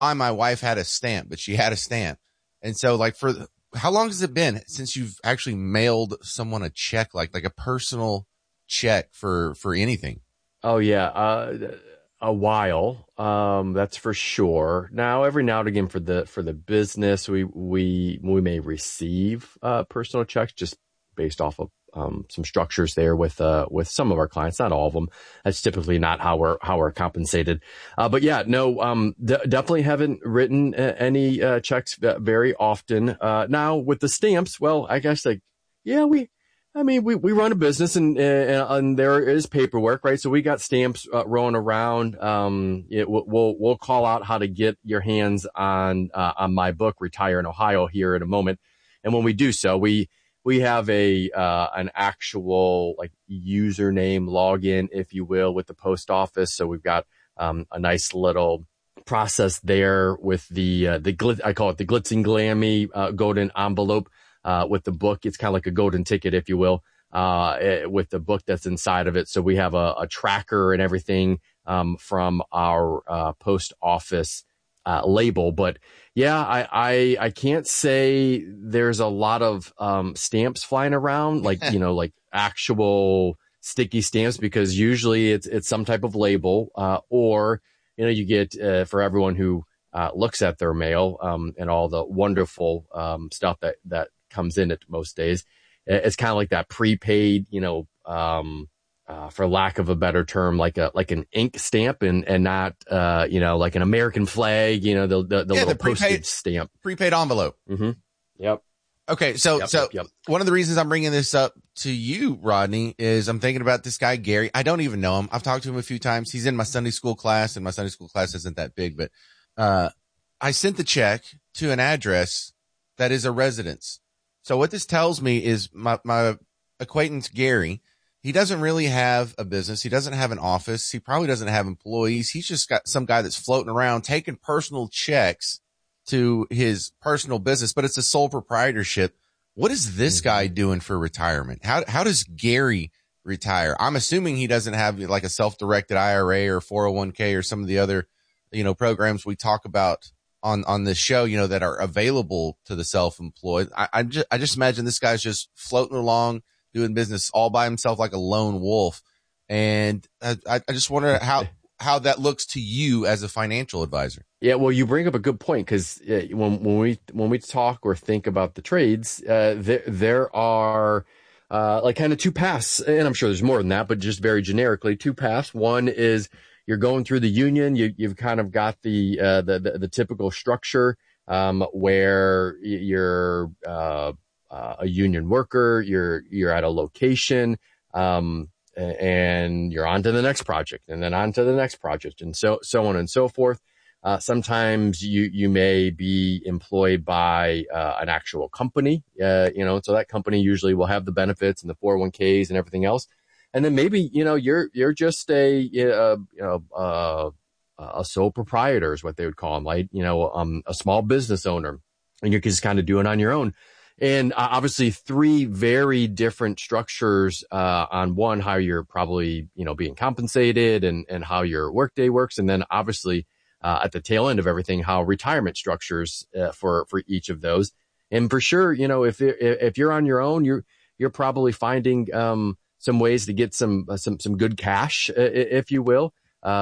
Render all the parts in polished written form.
my wife had a stamp, but she had a stamp. And so like how long has it been since you've actually mailed someone a check, like a personal check for anything? Oh yeah, a while. That's for sure. Now, every now and again for the business, we may receive personal checks just based off of some structures there with some of our clients, not all of them. That's typically not how we're compensated. But yeah, no, definitely haven't written any checks very often. Now with the stamps, well, I guess like yeah, we run a business and there is paperwork, right? So we got stamps rolling around. We'll call out how to get your hands on my book, Retire in Ohio, here in a moment. And when we do so, we have an actual like username login, if you will, with the post office. So we've got a nice little process there with I call it the glitz and glammy golden envelope. With the book, it's kind of like a golden ticket, if you will, with the book that's inside of it. So we have a tracker and everything from our post office label. But yeah, I can't say there's a lot of stamps flying around, like like actual sticky stamps, because usually it's some type of label, or you get for everyone who looks at their mail and all the wonderful stuff that comes in it most days. It's kind of like that prepaid, for lack of a better term, like an ink stamp and not, like an American flag, the little postage stamp. Prepaid envelope. Mm-hmm. Yep. Okay. So one of the reasons I'm bringing this up to you, Rodney, is I'm thinking about this guy, Gary. I don't even know him. I've talked to him a few times. He's in my Sunday school class, and my Sunday school class isn't that big, but, I sent the check to an address that is a residence. So what this tells me is my acquaintance, Gary, he doesn't really have a business. He doesn't have an office. He probably doesn't have employees. He's just got some guy that's floating around taking personal checks to his personal business, but it's a sole proprietorship. What is this guy doing for retirement? How does Gary retire? I'm assuming he doesn't have like a self-directed IRA or 401k or some of the other, programs we talk about on this show, that are available to the self-employed. I just imagine this guy's just floating along, doing business all by himself like a lone wolf. And I just wonder how that looks to you as a financial advisor. Yeah, well, you bring up a good point, because when we talk or think about the trades, there are like kind of two paths, and I'm sure there's more than that, but just very generically, two paths. One is you're going through the union. You've kind of got the typical structure where you're a union worker. You're at a location, and you're on to the next project, and then on to the next project, and so on and so forth. Sometimes you may be employed by an actual company, so that company usually will have the benefits and the 401ks and everything else. And then maybe, you're just a sole proprietor is what they would call them, like, a small business owner, and you're just kind of doing it on your own. And obviously three very different structures on one, how you're probably, being compensated and how your workday works. And then obviously at the tail end of everything, how retirement structures for each of those. And for sure, if you're on your own, you're probably finding some ways to get some good cash, if you will.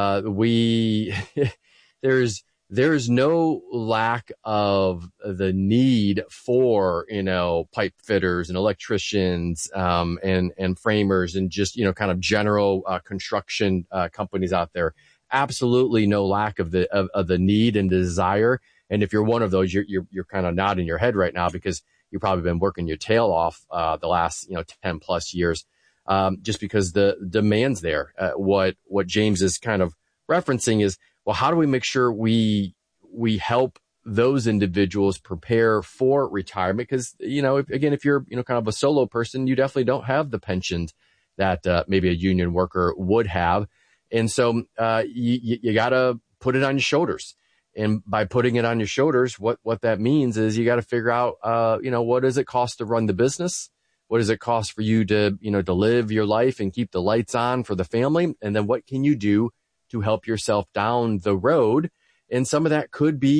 There's no lack of the need for, pipe fitters and electricians, and framers and just, kind of general, construction, companies out there. Absolutely no lack of the need and desire. And if you're one of those, you're kind of nodding your head right now, because you've probably been working your tail off, the last, 10 plus years. Just because the demand's there. What James is kind of referencing is, well, how do we make sure we help those individuals prepare for retirement? Because, if you're, kind of a solo person, you definitely don't have the pensions that maybe a union worker would have. And so you got to put it on your shoulders. And by putting it on your shoulders, what that means is you got to figure out, what does it cost to run the business? What does it cost for you to, to live your life and keep the lights on for the family? And then what can you do to help yourself down the road? And some of that could be